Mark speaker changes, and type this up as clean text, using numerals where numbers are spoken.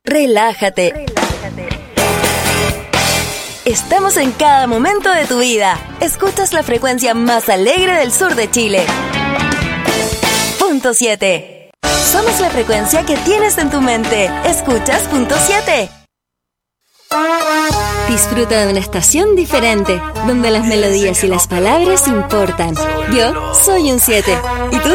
Speaker 1: relájate. Estamos en cada momento de tu vida. Escuchas la frecuencia más alegre del sur de Chile. Punto 7. Somos la frecuencia que tienes en tu mente. Escuchas Punto 7. Disfruta de una estación diferente, donde las melodías y las palabras importan. Yo soy un 7. ¿Y tú?